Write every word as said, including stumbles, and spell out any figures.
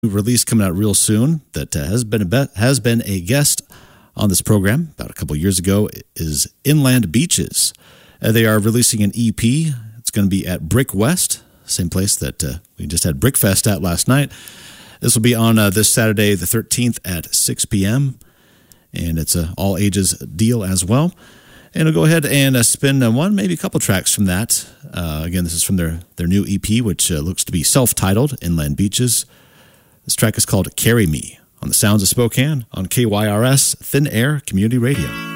release coming out real soon that uh, has been a be- has been a guest on this program about a couple years ago is Inland Beaches. Uh, they are releasing an E P. It's going to be at Brick West, same place that uh, we just had Brickfest at last night. This will be on uh, this Saturday the thirteenth at six p.m. and it's an all ages deal as well. And I'll go ahead and uh, spin uh, one, maybe a couple tracks from that. Uh, again, this is from their, their new E P, which uh, looks to be self-titled, Inland Beaches. This track is called Carry Me on the Sounds of Spokane on K Y R S Thin Air Community Radio.